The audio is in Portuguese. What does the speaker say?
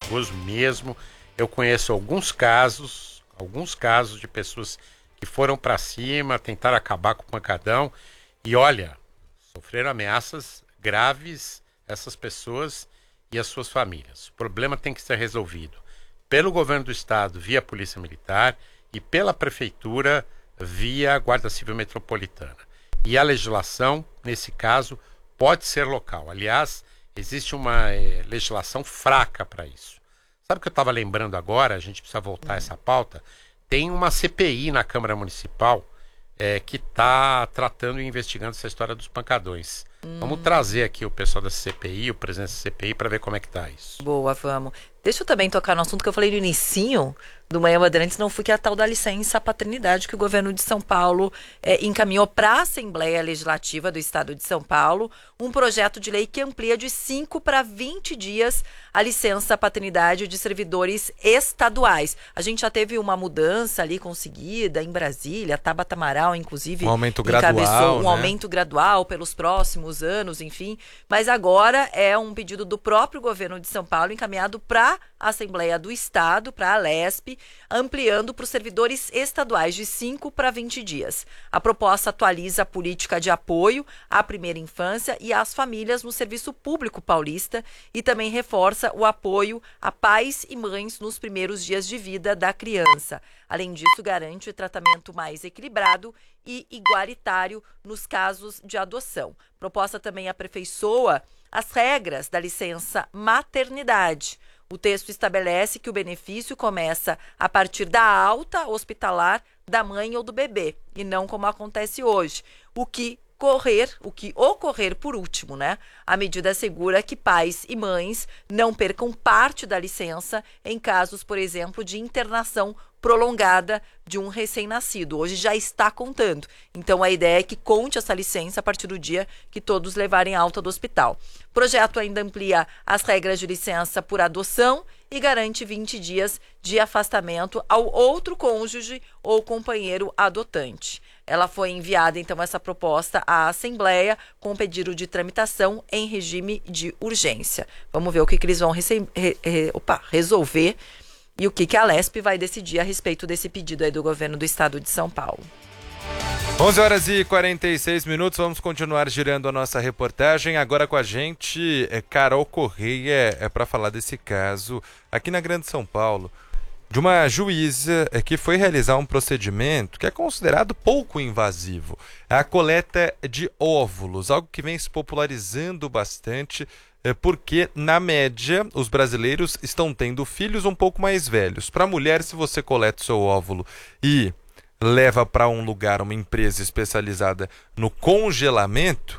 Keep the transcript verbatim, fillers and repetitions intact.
perigoso mesmo. Eu conheço alguns casos, alguns casos de pessoas que foram para cima, tentaram acabar com o pancadão e olha, sofreram ameaças graves essas pessoas e as suas famílias. O problema tem que ser resolvido pelo governo do estado via Polícia Militar e pela prefeitura via Guarda Civil Metropolitana. E a legislação, nesse caso, pode ser local. Aliás, existe uma eh, legislação fraca para isso. Sabe o que eu estava lembrando agora? A gente precisa voltar a essa pauta. Tem uma C P I na Câmara Municipal eh, que está tratando e investigando essa história dos pancadões. Hum. Vamos trazer aqui o pessoal da C P I, o presidente da C P I, para ver como é que está isso. Boa, vamos. Deixa eu também tocar no assunto que eu falei no inicinho do Manhã Bandeirantes, não fui que é a tal da licença paternidade que o governo de São Paulo é, encaminhou para a Assembleia Legislativa do Estado de São Paulo, um projeto de lei que amplia de cinco para vinte dias a licença paternidade de servidores estaduais. A gente já teve uma mudança ali conseguida em Brasília, a Tabata Amaral, inclusive, um aumento gradual, um né? aumento gradual pelos próximos anos, enfim. Mas agora é um pedido do próprio governo de São Paulo encaminhado para a Assembleia do Estado, para a Alesp, ampliando para os servidores estaduais de cinco para vinte dias. A proposta atualiza a política de apoio à primeira infância e às famílias no serviço público paulista e também reforça o apoio a pais e mães nos primeiros dias de vida da criança. Além disso, garante o tratamento mais equilibrado e igualitário nos casos de adoção. A proposta também aperfeiçoa as regras da licença maternidade. O texto estabelece que o benefício começa a partir da alta hospitalar da mãe ou do bebê, e não como acontece hoje, o que correr, o que ocorrer por último, né? A medida assegura que pais e mães não percam parte da licença em casos, por exemplo, de internação prolongada de um recém-nascido. Hoje já está contando. Então, a ideia é que conte essa licença a partir do dia que todos levarem alta do hospital. O projeto ainda amplia as regras de licença por adoção e garante vinte dias de afastamento ao outro cônjuge ou companheiro adotante. Ela foi enviada, então, essa proposta à Assembleia com pedido de tramitação em regime de urgência. Vamos ver o que, que eles vão rece- re- re- opa, resolver e o que, que a Alesp vai decidir a respeito desse pedido aí do governo do estado de São Paulo. onze horas e quarenta e seis minutos, vamos continuar girando a nossa reportagem. Agora com a gente é Carol Correia, é para falar desse caso aqui na Grande São Paulo, de uma juíza que foi realizar um procedimento que é considerado pouco invasivo. É a coleta de óvulos, algo que vem se popularizando bastante, porque, na média, os brasileiros estão tendo filhos um pouco mais velhos. Para a mulher, se você coleta o seu óvulo e leva para um lugar, uma empresa especializada no congelamento,